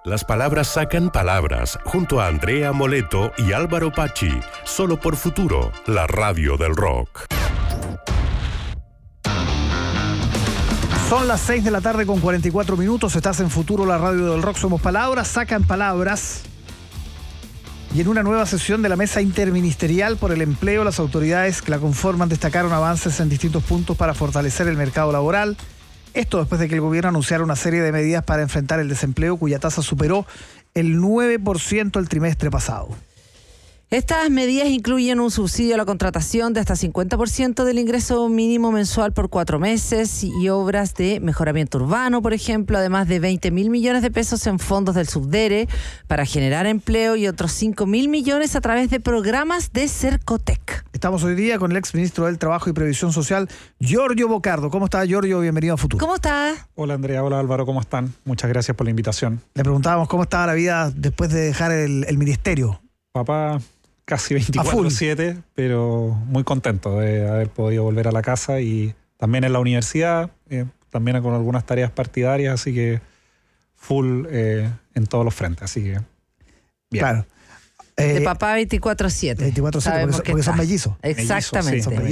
Las palabras sacan palabras, junto a Andrea Moleto y Álvaro Pachi, solo por Futuro, la radio del rock. Son las 6 de la tarde con 44 minutos, estás en Futuro, la radio del rock. Somos palabras, sacan palabras. Y en una nueva sesión de la Mesa Interministerial por el Empleo, las autoridades que la conforman destacaron avances en distintos puntos para fortalecer el mercado laboral. Esto después de que el gobierno anunciara una serie de medidas para enfrentar el desempleo, cuya tasa superó el 9% el trimestre pasado. Estas medidas incluyen un subsidio a la contratación de hasta 50% del ingreso mínimo mensual por 4 meses y obras de mejoramiento urbano, por ejemplo, además de 20.000 millones de pesos en fondos del Subdere para generar empleo y otros 5.000 millones a través de programas de Cercotec. Estamos hoy día con el exministro del Trabajo y Previsión Social, Giorgio Bocardo. ¿Cómo está, Giorgio? Bienvenido a Futuro. ¿Cómo está? Hola, Andrea. Hola, Álvaro. ¿Cómo están? Muchas gracias por la invitación. Le preguntábamos cómo estaba la vida después de dejar el ministerio. Papá, casi 24/7, pero muy contento de haber podido volver a la casa y también en la universidad, también con algunas tareas partidarias, así que full en todos los frentes, así que bien. Claro. De papá 24/7. 24/7, porque son mellizos. Exactamente. Mellizos, sí.